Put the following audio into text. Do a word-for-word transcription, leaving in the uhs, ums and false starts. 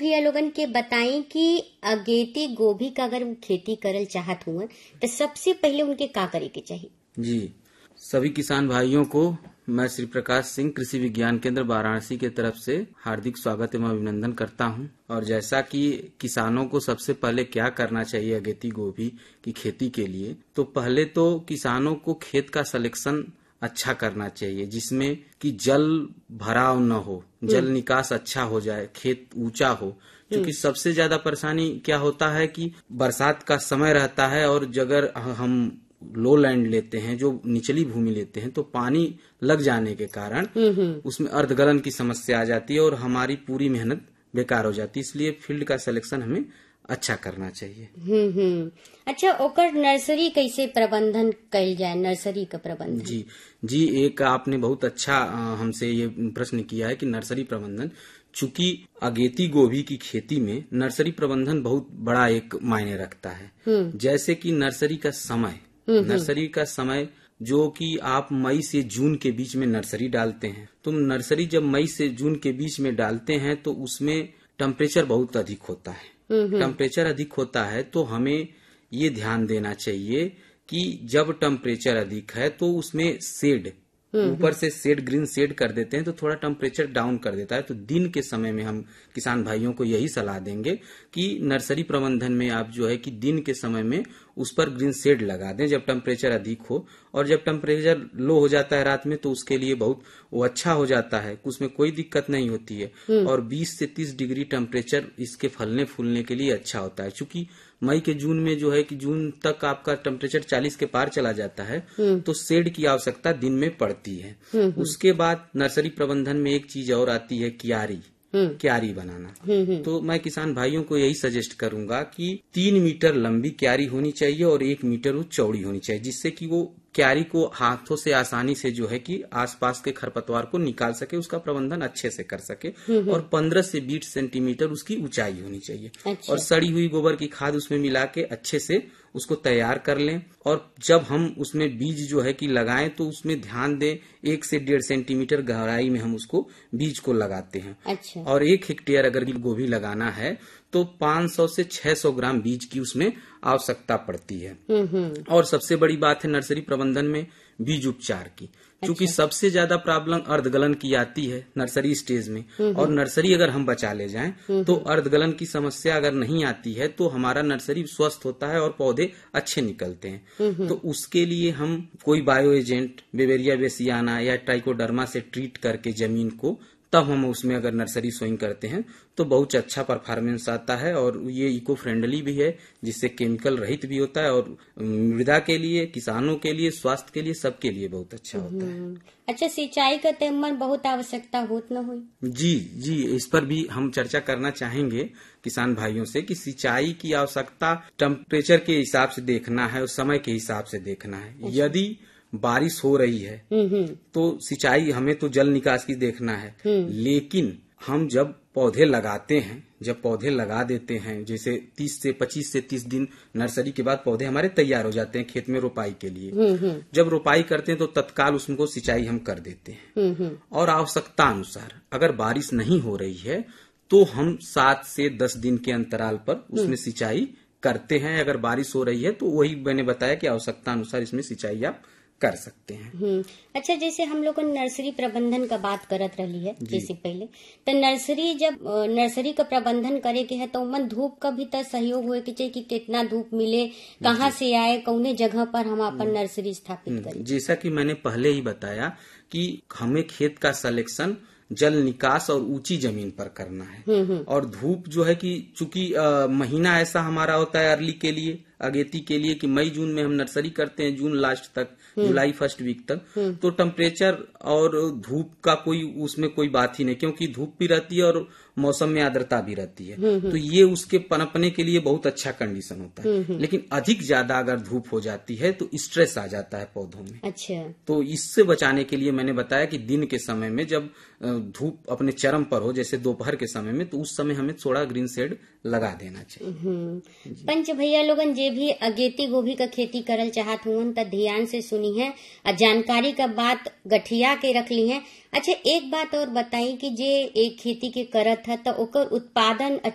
भैया लोगन के बताई कि अगेती गोभी का अगर खेती करल चाहत हुआ तो सबसे पहले उनके का करे के चाहिए? जी, सभी किसान भाइयों को मैं श्री प्रकाश सिंह कृषि विज्ञान केंद्र वाराणसी के तरफ से हार्दिक स्वागत एवं अभिनंदन करता हूं। और जैसा कि किसानों को सबसे पहले क्या करना चाहिए अगेती गोभी की खेती के लिए, तो पहले तो किसानों को खेत का सिलेक्शन अच्छा करना चाहिए, जिसमें कि जल भराव न हो, जल निकास अच्छा हो जाए, खेत ऊंचा हो। क्योंकि सबसे ज्यादा परेशानी क्या होता है कि बरसात का समय रहता है और अगर हम लो लैंड लेते हैं, जो निचली भूमि लेते हैं, तो पानी लग जाने के कारण उसमें अर्धगलन की समस्या आ जाती है और हमारी पूरी मेहनत बेकार हो जाती है। इसलिए फील्ड का सिलेक्शन हमें अच्छा करना चाहिए। हम्म हम्म अच्छा, ओकर नर्सरी कैसे प्रबंधन कइल जाए? नर्सरी का प्रबंधन जी जी एक आपने बहुत अच्छा हमसे ये प्रश्न किया है कि नर्सरी प्रबंधन। चूंकि अगेती गोभी की खेती में नर्सरी प्रबंधन बहुत बड़ा एक मायने रखता है। जैसे कि नर्सरी का समय नर्सरी का समय जो कि आप मई से जून के बीच में नर्सरी डालते हैं, तो नर्सरी जब मई से जून के बीच में डालते हैं तो उसमें टेम्परेचर बहुत अधिक होता है। टेम्परेचर अधिक होता है तो हमें ये ध्यान देना चाहिए कि जब टेम्परेचर अधिक है तो उसमें शेड, ऊपर से शेड, ग्रीन शेड कर देते हैं तो थोड़ा टेम्परेचर डाउन कर देता है। तो दिन के समय में हम किसान भाइयों को यही सलाह देंगे कि नर्सरी प्रबंधन में आप जो है कि दिन के समय में उस पर ग्रीन शेड लगा दें जब टेम्परेचर अधिक हो। और जब टेम्परेचर लो हो जाता है रात में तो उसके लिए बहुत वो अच्छा हो जाता है, उसमें कोई दिक्कत नहीं होती है। और बीस से तीस डिग्री टेम्परेचर इसके फलने फूलने के लिए अच्छा होता है। चूंकि मई के जून में जो है कि जून तक आपका टेम्परेचर चालीस के पार चला जाता है तो शेड की आवश्यकता दिन में पड़ती है। उसके बाद नर्सरी प्रबंधन में एक चीज और आती है, क्यारी क्यारी बनाना। तो मैं किसान भाइयों को यही सजेस्ट करूंगा कि तीन मीटर लंबी क्यारी होनी चाहिए और एक मीटर वो चौड़ी होनी चाहिए, जिससे कि वो क्यारी को हाथों से आसानी से जो है कि आसपास के खरपतवार को निकाल सके, उसका प्रबंधन अच्छे से कर सके। और पंद्रह से बीस सेंटीमीटर उसकी ऊंचाई होनी चाहिए। अच्छा। और सड़ी हुई गोबर की खाद उसमें मिला के अच्छे से उसको तैयार कर लें। और जब हम उसमें बीज जो है कि लगाएं तो उसमें ध्यान दें एक से डेढ़ सेंटीमीटर गहराई में हम उसको बीज को लगाते हैं। अच्छा। और एक हेक्टेयर अगर गोभी लगाना है तो पाँच सौ से छह सौ ग्राम बीज की उसमें आवश्यकता पड़ती है। और सबसे बड़ी बात है नर्सरी प्रबंधन में बीज उपचार की। क्योंकि अच्छा। सबसे ज्यादा प्रॉब्लम अर्धगलन की आती है नर्सरी स्टेज में। और नर्सरी अगर हम बचा ले जाएं तो अर्धगलन की समस्या अगर नहीं आती है तो हमारा नर्सरी स्वस्थ होता है और पौधे अच्छे निकलते हैं। तो उसके लिए हम कोई बायो एजेंट, बेवेरिया बेसियाना या ट्राइकोडर्मा से ट्रीट करके जमीन को, तब हम उसमें अगर नर्सरी सोइंग करते हैं तो बहुत अच्छा परफॉर्मेंस आता है। और ये इको फ्रेंडली भी है, जिससे केमिकल रहित भी होता है और मृदा के लिए, किसानों के लिए, स्वास्थ्य के लिए, सबके लिए बहुत अच्छा होता है। अच्छा, सिंचाई का तेमन बहुत आवश्यकता होत न हुई? जी जी इस पर भी हम चर्चा करना चाहेंगे किसान भाइयों से कि सिंचाई की आवश्यकता टेम्परेचर के हिसाब से देखना है और समय के हिसाब से देखना है। अच्छा। यदि बारिश हो रही है तो सिंचाई हमें तो जल निकास की देखना है, लेकिन हम जब पौधे लगाते हैं, जब पौधे लगा देते हैं, जैसे तीस से पच्चीस से तीस दिन नर्सरी के बाद पौधे हमारे तैयार हो जाते हैं खेत में रोपाई के लिए। जब रोपाई करते हैं तो तत्काल उसको सिंचाई हम कर देते हैं। और आवश्यकता अनुसार अगर बारिश नहीं हो रही है तो हम सात से दस दिन के अंतराल पर उसमें सिंचाई करते हैं। अगर बारिश हो रही है तो वही मैंने बताया कि आवश्यकता अनुसार इसमें सिंचाई आप कर सकते हैं। अच्छा, जैसे हम लोग नर्सरी प्रबंधन का बात करत रही है जैसे पहले, तो नर्सरी जब नर्सरी का प्रबंधन करे के है तो मन धूप का भी तो सहयोग होए के चाहिए कि कितना धूप मिले, कहाँ से आए, कौने जगह पर हम अपन नर्सरी स्थापित करें। जैसा कि मैंने पहले ही बताया कि हमें खेत का सिलेक्शन जल निकास और ऊंची जमीन पर करना है। और धूप जो है कि चूंकि महीना ऐसा हमारा होता है अर्ली के लिए, अगेती के लिए, कि मई जून में हम नर्सरी करते हैं, जून लास्ट तक, जुलाई फर्स्ट वीक तक, तो टेम्परेचर और धूप का कोई उसमें कोई बात ही नहीं, क्योंकि धूप भी रहती है और मौसम में आर्द्रता भी रहती है। तो ये उसके पनपने के लिए बहुत अच्छा कंडीशन होता है। लेकिन अधिक ज्यादा अगर धूप हो जाती है तो स्ट्रेस आ जाता है पौधों में। अच्छा। तो इससे बचाने के लिए मैंने बताया कि दिन के समय में जब धूप अपने चरम पर हो, जैसे दोपहर के समय में, तो उस समय हमें थोड़ा ग्रीन शेड लगा देना चाहिए। पंच भैया लोगन जे भी अगेती गोभी का खेती करल चाहत हुन त ध्यान से सुनी है और जानकारी का बात गठिया के रख ली है। अच्छा, एक बात और बताई कि जे एक खेती के करत है तो ओकर उत्पादन